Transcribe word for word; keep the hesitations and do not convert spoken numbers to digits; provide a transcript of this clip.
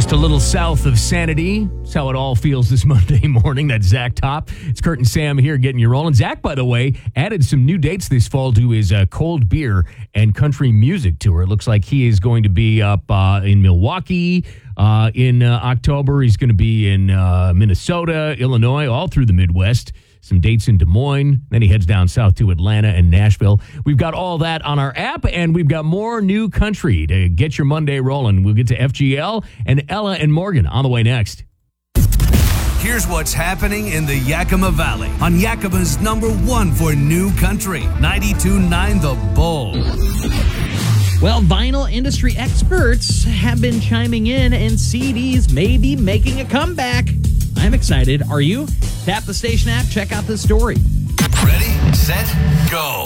Just a little south of sanity. That's how it all feels this Monday morning. That's Zach Top. It's Kurt and Sam here getting you rolling. Zach, by the way, added some new dates this fall to his uh, cold beer and country music tour. It looks like he is going to be up uh, in Milwaukee uh, in uh, October. He's going to be in uh, Minnesota, Illinois, all through the Midwest. Some dates in Des Moines. Then he heads down south to Atlanta and Nashville. We've got all that on our app, and we've got more new country to get your Monday rolling. We'll get to F G L and Ella and Morgan on the way next. Here's what's happening in the Yakima Valley on Yakima's number one for new country, ninety-two point nine The Bull. Well, vinyl industry experts have been chiming in, and C Ds may be making a comeback. I'm excited. Are you? Tap the station app. Check out this story. Ready, set, go.